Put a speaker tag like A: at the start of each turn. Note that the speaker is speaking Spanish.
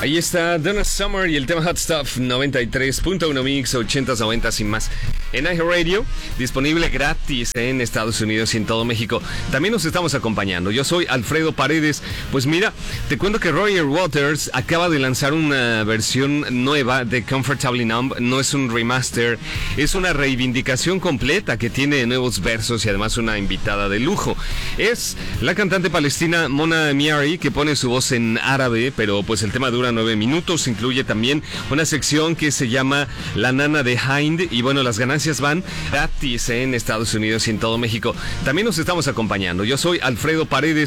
A: Ahí está Donna Summer y el tema Hot Stuff 93.1 Mix 80s, 90s y más en iHeartRadio, disponible gratis en Estados Unidos y en todo México. También nos estamos acompañando. Yo soy Alfredo Paredes. Pues mira, te cuento que Roger Waters acaba de lanzar una versión nueva de Comfortably Numb. No es un remaster, es una reivindicación completa que tiene nuevos versos y además una invitada de lujo. Es la cantante palestina Mona Miari, que pone su voz en árabe, pero pues el tema dura 9 minutos. Incluye también una sección que se llama La Nana de Hind, y bueno, las ganancias van gratis en Estados Unidos y en todo México. También nos estamos acompañando. Yo soy Alfredo Paredes.